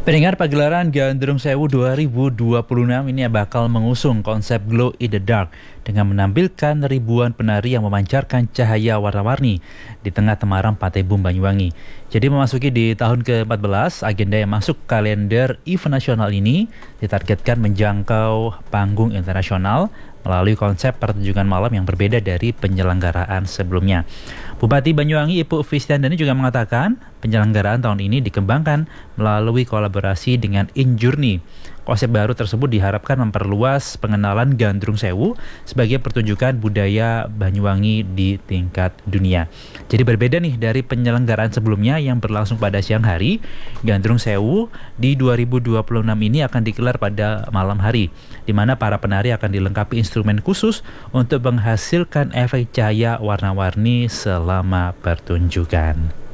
Pendengar, pagelaran Gandrung Sewu 2026 ini bakal mengusung konsep Glow in the Dark dengan menampilkan ribuan penari yang memancarkan cahaya warna-warni di tengah temaram Pantai Bum Banyuwangi. Jadi memasuki di tahun ke-14, agenda yang masuk kalender event nasional ini ditargetkan menjangkau panggung internasional melalui konsep pertunjukan malam yang berbeda dari penyelenggaraan sebelumnya. Bupati Banyuwangi Ibu Fistiandani juga mengatakan penyelenggaraan tahun ini dikembangkan melalui kolaborasi dengan Injourney. Konsep baru tersebut diharapkan memperluas pengenalan Gandrung Sewu sebagai pertunjukan budaya Banyuwangi di tingkat dunia. Jadi berbeda nih dari penyelenggaraan sebelumnya yang berlangsung pada siang hari, Gandrung Sewu di 2026 ini akan digelar pada malam hari, di mana para penari akan dilengkapi instrumen khusus untuk menghasilkan efek cahaya warna-warni selama pertunjukan.